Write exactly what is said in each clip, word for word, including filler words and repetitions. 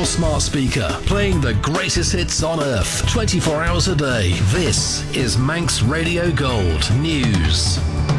your smart speaker, playing the greatest hits on earth, twenty-four hours a day. This is Manx Radio Gold News.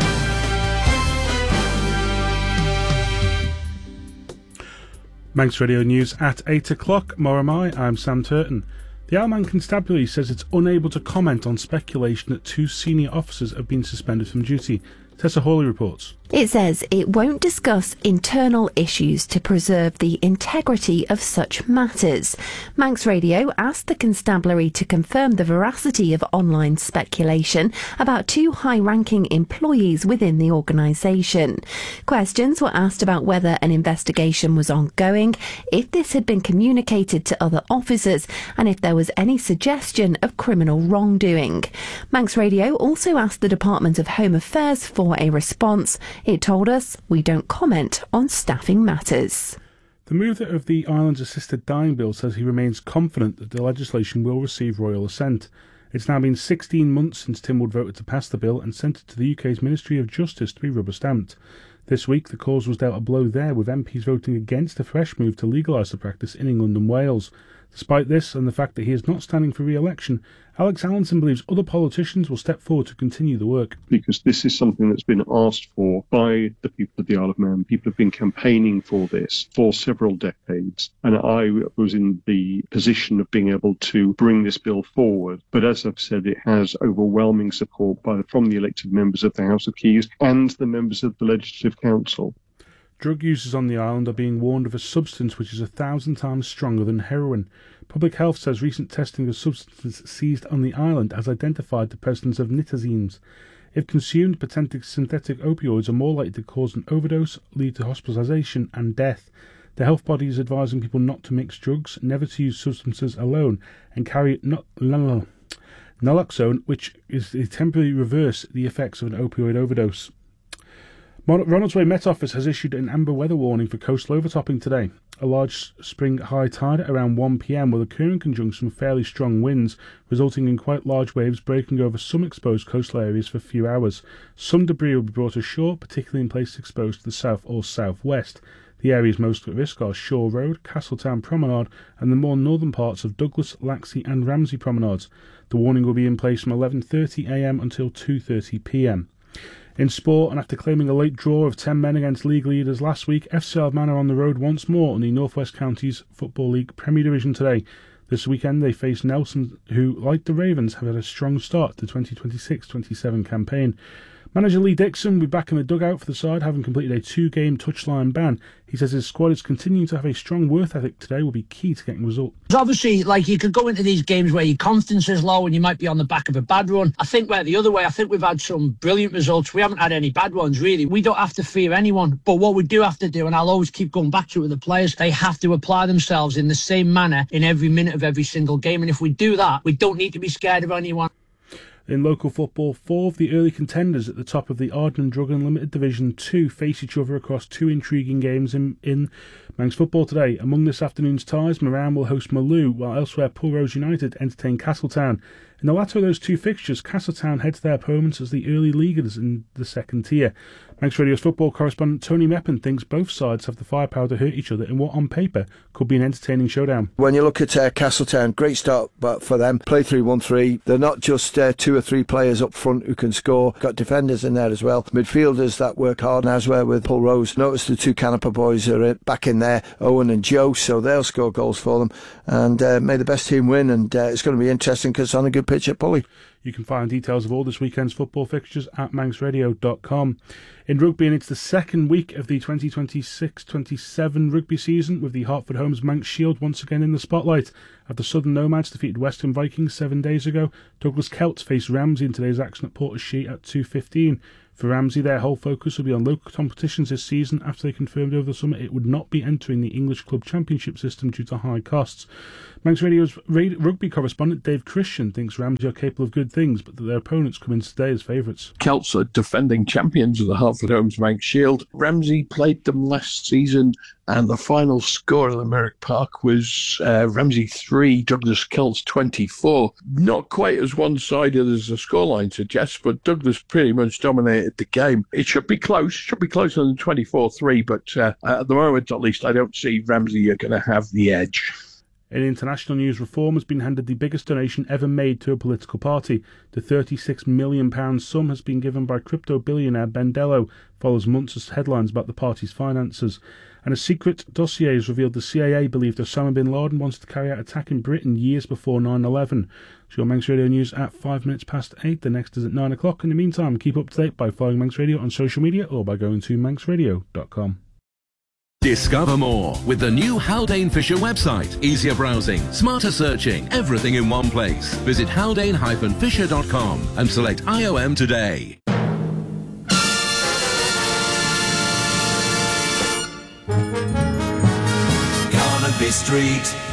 Manx Radio News at eight o'clock. More am I, I'm Sam Turton. The Isle of Man Constabulary says it's unable to comment on speculation that two senior officers have been suspended from duty. Tessa Hawley reports. It says it won't discuss internal issues to preserve the integrity of such matters. Manx Radio asked the constabulary to confirm the veracity of online speculation about two high-ranking employees within the organisation. Questions were asked about whether an investigation was ongoing, if this had been communicated to other officers, and if there was any suggestion of criminal wrongdoing. Manx Radio also asked the Department of Home Affairs for a response. It told us, we don't comment on staffing matters. The mover of the island's assisted dying bill says he remains confident that the legislation will receive royal assent. It's now been sixteen months since Tim Wood voted to pass the bill and sent it to the U K's Ministry of Justice to be rubber-stamped. This week, the cause was dealt a blow there, with M Ps voting against a fresh move to legalise the practice in England and Wales. Despite this and the fact that he is not standing for re-election, Alex Allinson believes other politicians will step forward to continue the work. Because this is something that's been asked for by the people of the Isle of Man. People have been campaigning for this for several decades. And I was in the position of being able to bring this bill forward. But as I've said, it has overwhelming support by, from the elected members of the House of Keys and the members of the Legislative Council. Drug users on the island are being warned of a substance which is a thousand times stronger than heroin. Public Health says recent testing of substances seized on the island has identified the presence of nitazenes. If consumed, potential synthetic opioids are more likely to cause an overdose, lead to hospitalisation and death. The health body is advising people not to mix drugs, never to use substances alone, and carry no- no- naloxone, which is to temporarily reverse the effects of an opioid overdose. Ronaldsway Met Office has issued an amber weather warning for coastal overtopping today. A large spring high tide at around one p m will occur in conjunction with fairly strong winds, resulting in quite large waves breaking over some exposed coastal areas for a few hours. Some debris will be brought ashore, particularly in places exposed to the south or southwest. The areas most at risk are Shore Road, Castletown Promenade, and the more northern parts of Douglas, Laxey and Ramsey promenades. The warning will be in place from eleven thirty a m until two thirty p m. In sport, and after claiming a late draw of ten men against league leaders last week, F C Isle of Man are on the road once more in the North West Counties Football League Premier Division today. This weekend they face Nelson, who, like the Ravens, have had a strong start to the twenty twenty-six twenty-seven campaign. Manager Lee Dixon will be back in the dugout for the side, having completed a two-game touchline ban. He says his squad is continuing to have a strong work ethic today will be key to getting results. Obviously, like, you could go into these games where your confidence is low and you might be on the back of a bad run. I think we're the other way. I think we've had some brilliant results. We haven't had any bad ones, really. We don't have to fear anyone. But what we do have to do, and I'll always keep going back to it with the players, they have to apply themselves in the same manner in every minute of every single game. And if we do that, we don't need to be scared of anyone. In local football, four of the early contenders at the top of the Ardnam Drug Unlimited Division two face each other across two intriguing games in, in Manx football today. Among this afternoon's ties, Moran will host Maloo, while elsewhere Pulrose United entertain Castletown. In the latter of those two fixtures, Castletown heads their opponents as the early leaguers in the second tier. Manx Radio's football correspondent Tony Meppen thinks both sides have the firepower to hurt each other in what, on paper, could be an entertaining showdown. When you look at uh, Castletown, great start but for them. Play three one three. They're not just uh, two or three players up front who can score. Got defenders in there as well. Midfielders that work hard, as well with Pulrose. Notice the two Canepa boys are back in there, Owen and Joe, so they'll score goals for them. And uh, may the best team win, and uh, it's going to be interesting because it's on a good pitch at Pulley. You can find details of all this weekend's football fixtures at manx radio dot com. In rugby, and it's the second week of the twenty twenty-six twenty-seven rugby season, with the Hartford Homes Manx Shield once again in the spotlight. After Southern Nomads defeated Western Vikings seven days ago, Douglas Celts face Ramsey in today's action at Portashee at two fifteen. For Ramsey, their whole focus will be on local competitions this season after they confirmed over the summer it would not be entering the English Club Championship system due to high costs. Manx Radio's rugby correspondent Dave Christian thinks Ramsey are capable of good things, but that their opponents come in today as favourites. Celts are defending champions of the Hartford Homes Manx Shield. Ramsey played them last season, and the final score at Limerick Park was uh, Ramsey three, Douglas Celts twenty-four. Not quite as one-sided as the scoreline suggests, but Douglas pretty much dominated the game. It should be close, should be closer than twenty-four three, but uh, at the moment, at least, I don't see Ramsey are going to have the edge. In international news, Reform has been handed the biggest donation ever made to a political party. The thirty-six million pounds sum has been given by crypto billionaire Ben Dello, follows months of headlines about the party's finances. And a secret dossier has revealed the C I A believed Osama bin Laden wanted to carry out an attack in Britain years before nine eleven. It's your Manx Radio News at five minutes past eight. The next is at nine o'clock. In the meantime, keep up to date by following Manx Radio on social media or by going to manx radio dot com. Discover more with the new Haldane Fisher website. Easier browsing, smarter searching, everything in one place. Visit haldane dash fisher dot com and select I O M today. Carnaby Street.